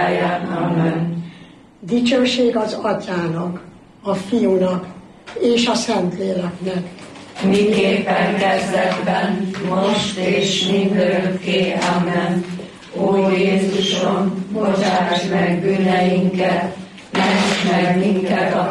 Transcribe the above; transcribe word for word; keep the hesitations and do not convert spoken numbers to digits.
óráján. Amen. Dicsőség az Atyának, a Fiúnak és a Szentléleknek. Miképpen kezdetben, most és mindörökké. Amen. Ó Jézusom, bocsáss meg bűneinket, ments meg minket a